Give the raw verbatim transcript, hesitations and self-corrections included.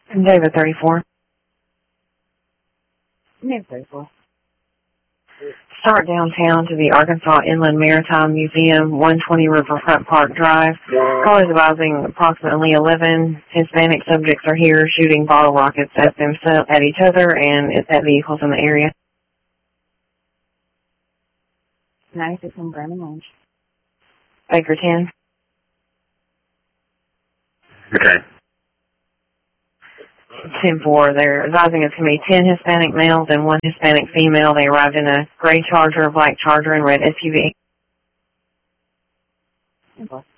David thirty-four. David thirty-four. Start downtown to the Arkansas Inland Maritime Museum, one twenty Riverfront Park Drive. Callers advising approximately eleven Hispanic subjects are here shooting bottle rockets at themselves, at each other, and at vehicles in the area. ninety-six on Brandon Range. Baker ten. Okay. ten four. They're advising it's going to be ten Hispanic males and one Hispanic female. They arrived in a gray Charger, a black Charger, and red S U V. Okay.